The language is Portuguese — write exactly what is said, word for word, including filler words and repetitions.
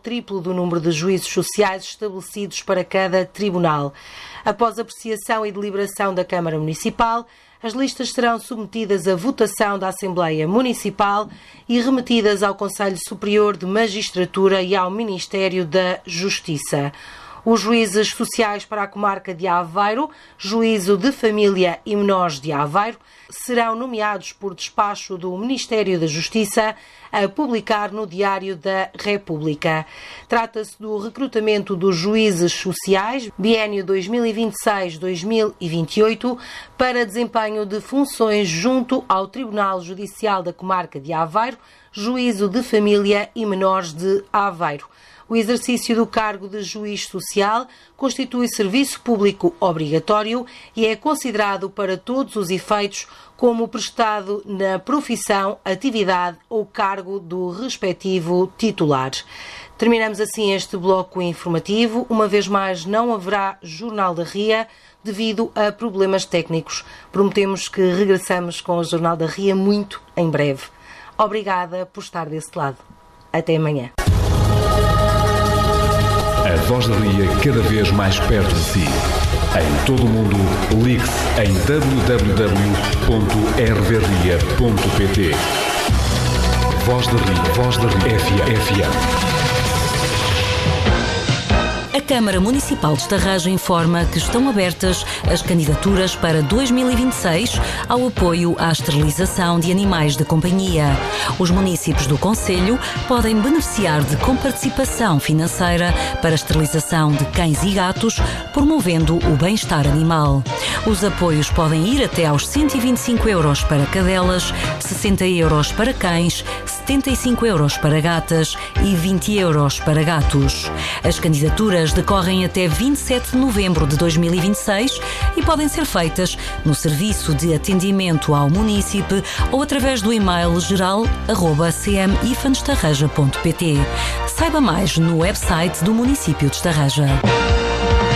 triplo do número de juízes sociais estabelecidos para cada tribunal. Após apreciação e deliberação da Câmara Municipal, as listas serão submetidas à votação da Assembleia Municipal e remetidas ao Conselho Superior de Magistratura e ao Ministério da Justiça. Os juízes sociais para a comarca de Aveiro, Juízo de Família e Menores de Aveiro, serão nomeados por despacho do Ministério da Justiça a publicar no Diário da República. Trata-se do recrutamento dos juízes sociais, biénio dois mil e vinte e seis a dois mil e vinte e oito, para desempenho de funções junto ao Tribunal Judicial da Comarca de Aveiro, Juízo de Família e Menores de Aveiro. O exercício do cargo de juiz social constitui serviço público obrigatório e é considerado para todos os efeitos como prestado na profissão, atividade ou cargo do respectivo titular. Terminamos assim este bloco informativo. Uma vez mais, não haverá Jornal da R I A devido a problemas técnicos. Prometemos que regressamos com o Jornal da R I A muito em breve. Obrigada por estar desse lado. Até amanhã. A Voz da Ria cada vez mais perto de si. Em todo o mundo, ligue-se em w w w ponto r v ria ponto p t. Voz da Ria, Voz da Ria, F M. A Câmara Municipal de Estarraja informa que estão abertas as candidaturas para dois mil e vinte e seis ao apoio à esterilização de animais de companhia. Os municípios do concelho podem beneficiar de comparticipação financeira para a esterilização de cães e gatos, promovendo o bem-estar animal. Os apoios podem ir até aos cento e vinte e cinco euros para cadelas, sessenta euros para cães, setenta e cinco euros para gatas e vinte euros para gatos. As candidaturas decorrem até vinte e sete de novembro de dois mil e vinte e seis e podem ser feitas no Serviço de Atendimento ao Munícipe ou através do e-mail geral arroba c m ifan estarraja ponto p t. Saiba mais no website do município de Estarraja.